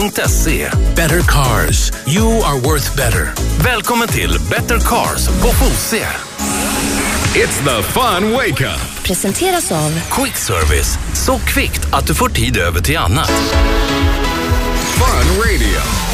Fosse.se. Better cars. You are worth better. Välkommen till Better Cars på Fosse. It's the fun wake up. Presenteras av Quick Service. Så kvickt att du får tid över till annat. Fun Radio.